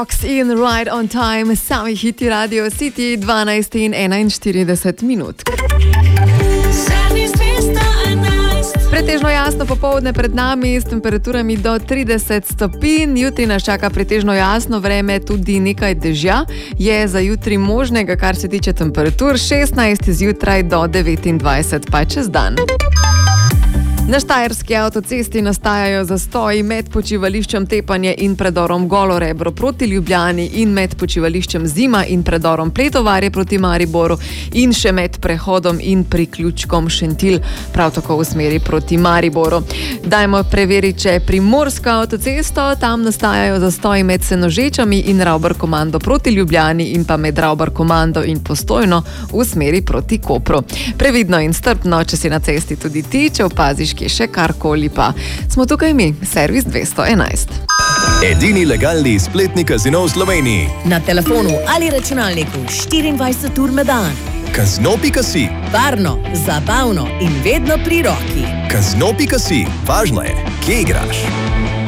In Right on Time, sami hiti Radio City, 12 in 41 minut. Pretežno jasno popoldne pred nami s temperaturami do 30 stopinj. Jutri nas čaka pretežno jasno vreme, tudi nekaj dežja je za jutri možnega, kar se tiče temperatur, 16 zjutraj do 29 pa čez dan. Na štajerski avtocesti nastajajo zastoji med počivališčem Tepanje in predorom Golo Rebro proti Ljubljani in med počivališčem Zima in predorom Pletovarje proti Mariboru in še med prehodom in priključkom Šentilj, prav tako v smeri proti Mariboru. Dajmo preveriti, če primorska avtocesto, tam nastajajo zastoji med Senožečami in Ravbar Komando proti Ljubljani in pa med Ravbar Komando in Postojno v smeri proti Kopru. Previdno in strpno, če si na cesti tudi ti, če opaziš še karkoli, pa smo tukaj mi, Servis 211. Edini legalni spletni kazino v Sloveniji. Na telefonu ali računalniku 24 ur na dan. Kazino.si. Varno, zabavno in vedno pri roki. Kazino.si. Važno je, kje igraš.